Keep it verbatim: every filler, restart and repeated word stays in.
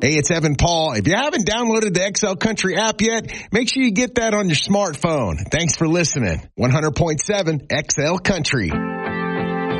Hey, it's Evan Paul. If you haven't downloaded the X L Country app yet, make sure you get that on your smartphone. Thanks for listening. one hundred point seven X L Country.